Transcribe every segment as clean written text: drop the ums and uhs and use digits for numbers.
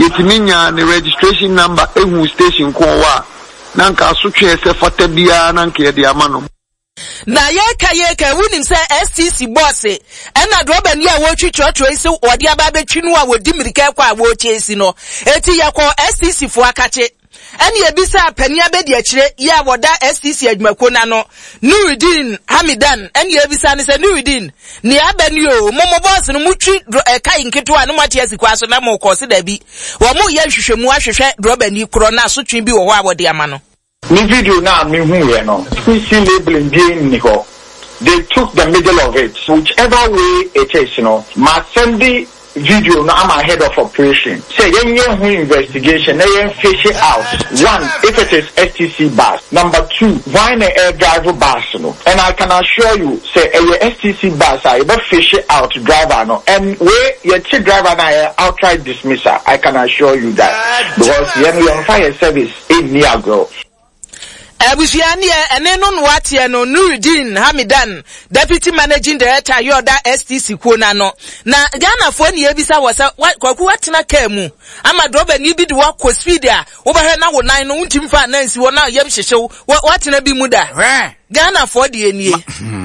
yetiminya ne registration number ehu station ko wa nanka asotwe se fata bia nanka ye de amano na yeka wunim se STC boss na droba ni a wo twitwotwo ise ode aba betwinu a wodi mirika kwa wo chesi no eti yakọ STC fo akache eni ebisa pani abedi akire ya woda STC adwumako na no Nuruddin Hamidan eni ebisa ne se Nuruddin ni abani o momo boss no mutwi kai nketo a no mate asikwa so na mo ko se da bi wo mo ye hwehwemu ahwehwe droba ni kro na so twen bi wo ho a wode amano ni video na me hu ye no see labeling being niko they took the middle of it whichever way it is ma send the video na am ahead of operation say yen who investigation na yen fish it out one if it is STC bus number two why na air driver bus no and I can assure you say a STC bus I be fish it out driver no and where your driver na outright dismissal I can assure you that because yen fire service in near girl Abusiani eneno nwatie no Nuruddin Hamidan Deputy Managing Director yoda STC kwona no na Ghana fo ni ebisa wasa kwaku watena kamu ama droba ni bi de wa speed a wo behwe na wo nan no untimfa na nsi wo na yem hyehyew watena bi mu da Ghana fo de enie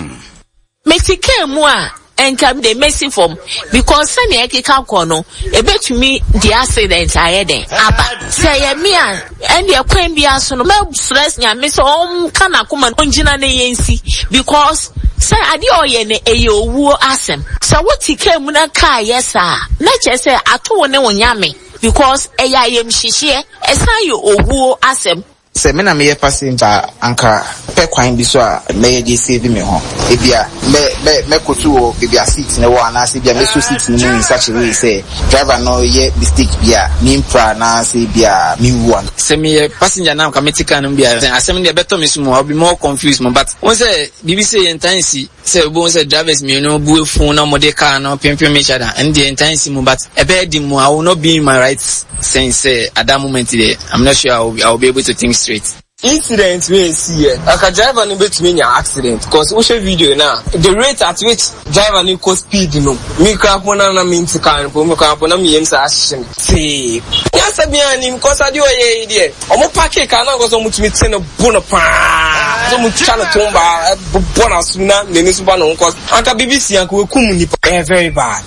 Mexican a enkam de messing from because send e keka kono e betumi the accident ayede aba say ye me and ye kwan bia so no me stress nya me so kana kuma onjina na yensi because say ade oye ne eye owu asem so what came na car yes na che say ato ne wonyame because eya yem hihie esan ye owu asem se me na me passenger anka pe kwan bi so a me je save me ho ebia me kotu o ebia seat ne wa na se bia me so seat ni in such a way say driver no ye mistake bia me impra na se bia me one se me passenger na anka metika no bia asem de beto me sumo I'll be more confused but when say bibi say entansi say obo say drivers me no bu phone na mo de car no pimpim me chada and the entansi mo but e be di mo I will not be in my right sense at that moment there I'm not sure I will be able to think straight. Incident we see here. Aka driver no betumi nya accident because we show video now. The rate at which driver no cause speed no. Me crap na me ntika no, me crap na me yemsa ashin. See. Ya sabi ani because adi oye there. Omo park car na go so mutumi tene bono pa. So mu chana tomba bona suna ne ni suba no cause aka BBC anko kum ni very bad.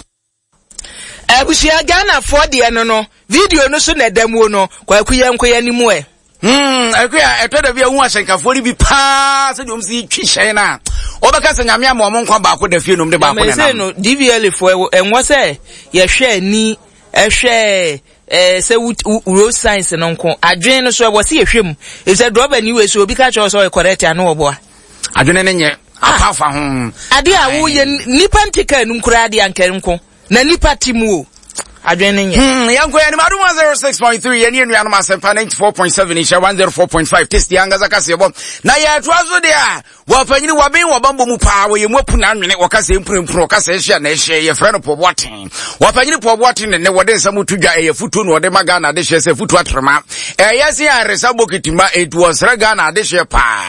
Abusia Ghana for the no video no so na demo no kwaku yenkoya ni mu akuya etoda bia hu asenkafo ri bi pa se dum si twihye na obeka se nyame ama mo nkwa ba ko da fie no mde ba ko na no DVL fo enwo se ye hwe ni ehwe se road science no nko adwen no so e bo se ye hwem e se droba ni we so obi ka cho so e correct anu obo adwen ne nye apafa ho ade a wo ye nipa ntika nu nkura ade anka nko na nipa timu adwenenye yanko yani maduma 06.3 yani enu ya numa sempa 94.7 isha 104.5 test yanga zaka sebo na ya tuazo dia wapanyini wabin wabambo mupa we mwepu na nwene wakase mpro wakase esha na eshe ye freno pobwatin wapanyini pobwatin ne wode nsamu tudwa ye futu no wode magana de she se futu atrema yesi ya resabo kitima etwosra gana ade she pa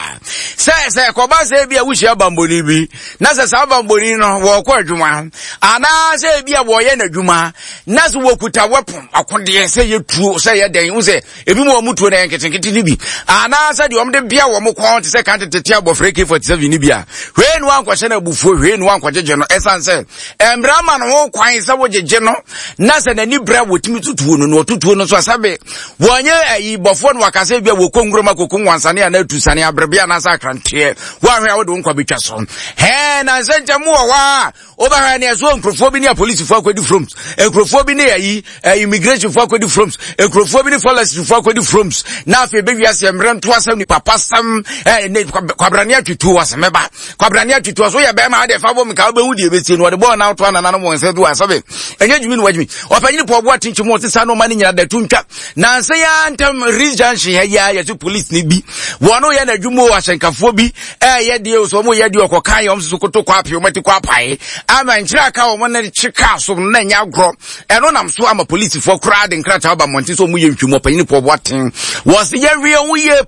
se ko ba se bia wuhia bamboni bi na se sa bamboni no wo kwa adwuma ana se bia wo ye na adwuma nazo wokuta weapon akode se ye tuo se ye den wo se ebi mo mutuo na enketenkete ni bi ana se de omde bia wo mo kwon te se kan tete abofreke 47 ni bia hwenu ankwahye na bufuo hwenu ankwagege no esanse embrama no ho kwan se wo gege no na se na ni bra wotimi tutuo no no tutuo no so asabe wonye ayi bofo no wakase bia wo kongroma kokongwansane ana tusane abrebia na sa krante wa hwe wo de nkwa betwa so he na se ntamu wa oba ne so nkrofo bi ne police fo akwadi from nkrofo bi ne ayi immigration fo akwadi from nkrofo bi ne forestry fo akwadi from na afi be wiase emrento asam ni papa sam ne kwabrane atwutu wasemeba kwabrane atwutu so ye be ma de fa bo mka obehu de ebesi no de bo na auto anana no mo nse do asabe enye dwumi no wajumi opanyini po bo atinchi mo tisa no mani nyina da tuntwa na nse ya ntam region ya to police ni bi wono ye na dwumo ahyenkafo bi ye de so mo ye de okokan yom so koto kwa apio mati kwa pai ama nchira ka wo na chika so na nya agro eno nam so ama police for crowd nkrata ba monti so mo ye ntwumo opanyini po bo atin was ye wie wo ye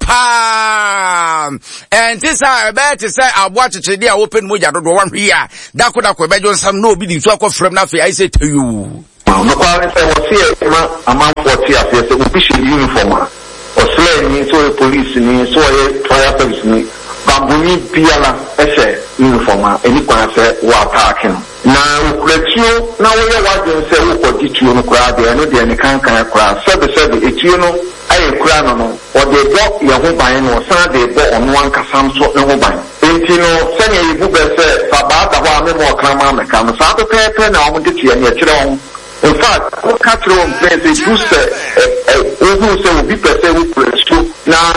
pa and this about to say abwa chechede a open moja dodo wan hia dako bejo sam no obi di so akofrem na fe I say to you now. No quality was here, a man 40 years, we should uniform. Or slaying, so a police, so a fire service. Bambuni Piala Ese uniform, any one say war parking. Now, let you now we are watching say what did you know crowd, they are not any kind of crowd. It's you know, I crown or they bought your home buying or son they bought on one Cassam sort no buying. You know, send a book that says Sabata, one more Kramama comes out of paper now, I'm going to and your children. In fact, what catcher on place is who say, who say will be per se with two now.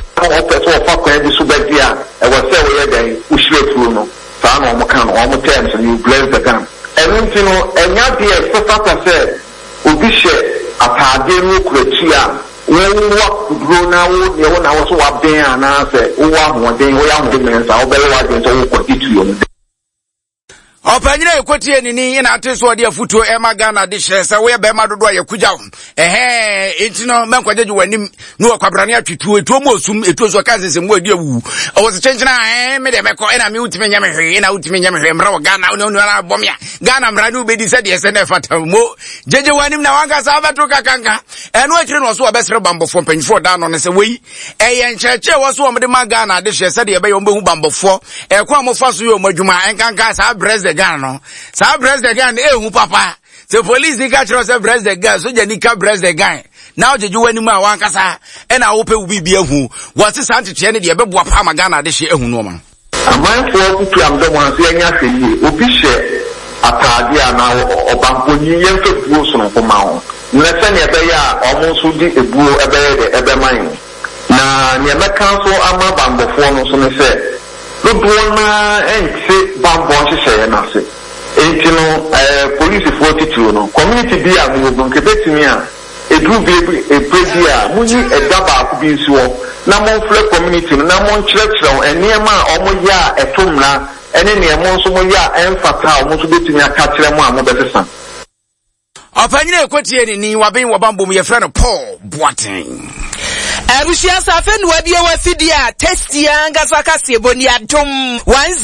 I was saying we should through no. So I'm on terms and you bless the gun. And you know, and not the first said, we share a pardon criteria. When what grow now, you want also up there and I say, oh, one day we are the men, I'll be watching to you. Opanyina ekoti enini na ateso ode afuto emagana de hyesa we be madodo ayekuja entino menkwajeju wanim no akwabrane atwetu etu omosum etu so kansese mu adi awu owo chenchena me de meko na me utime nyame hwe na utime nyame hwe mra Ghana no na bomia Ghana mra no bedi se de se na fata mo jeje wanim na wanga sa abato kakanga eno akire no so obesere bambofo mpanyfo da no ne se wei eye ncheche wo so omde magana de hyesa de be yo mbehu bambofo ekwa mofa so yo madwuma enkanka sa breze Ghana no sa breze Ghana ehu papa the police ni catch us breze Ghana so jani ka breze Ghana now jeju wani mu awankasa e na wo pe ubi bia hu what is antete ne de be boa pa Ghana de hye ehu no ma amanfo tutu amdo mo anse anya hweye obi hye atade ana obamponi yemfe buo so no koma ho na se ne be ya omo so di ebuo ebe man na ne be kan so ama bambofo no so ne se do na enti bambo hye na se enti no police 42 no community bi amu go nkebetimi a edu bi epredi a munyi edaba akubi nsuo na monfle community na monkyerɛkyerɛw enema a omo ya etomna ene ne emo nso mo ya emfata omo so betimi aka kyerɛ mo a mo betesa opanyina ekoti enini waben wabambo mu yefra no Paul Boateng Arushia Safenu Wadia Wafidia, Testia, Gasaka Seboni Atom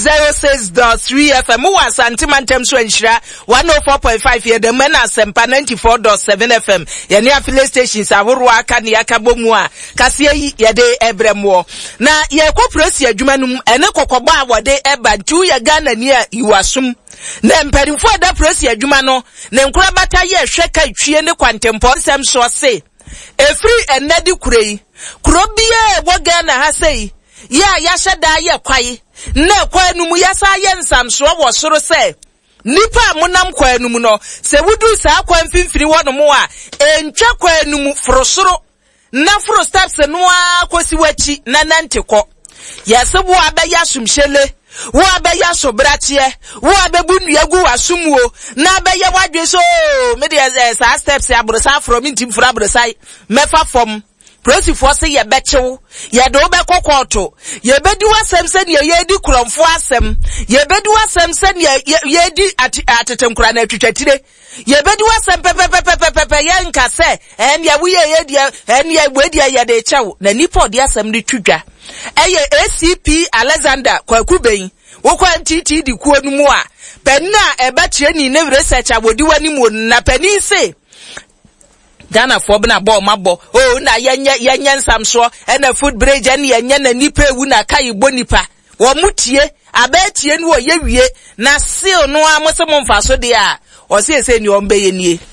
106.3 FM, was Antimantem Swensha, 104.5 here, the Mena Sempa 94.7 FM, Yania File Stations, Avurwa, Kaniaka Bomua, Kasia Yade Ebremo. Na Yako Presia Jumanum, and Kokoba, wade Eba, 2 Yagana near Iwasum. Nem Perifo da Presia Jumano, Nem Krabata ye Sheka Chiene Quantempo, Sam so say. A free and nedi kurei. Kurobie wagana hasei. Ya yashada ya kwai. Ne kwa numu yasa yensam suwa wasuro se. Nipa munam kwa numu no. Se wudu sa kwa mfimfiri wano mua. Encha kwa numu frosuro. Na fro steps nwa kwa siwachi na nantiko. Yasebu abe yasumshele. Wa be ya sobratie wa be bunu yagu asumuo na be ya wadwe so me de sa steps abrosa from team for abrosai mefa from prosifo se ye bechew ye do be kokoto ye bedi wasem se ne ye di kromfo asem ye bedi wasem se ne ye di atetemkura na twetwatire ye bedi wasem pepepepepepe ye nka se en ye wuye ye di en ye wedi ye de chew na nipo de asem de twidwa eye ACP Alexander Kwakuben wokwa ntiti di kuo nu mu a penna eba training ne research abodi wani mu na pani se Ghana for bna bo mabo o na yenye nsamso e na food bridge ne yenye na nipa ewu na kai bo nipa wo mutie abetie nu o yewie na seal no amose mo mfaso de a o se ni ombe ye nie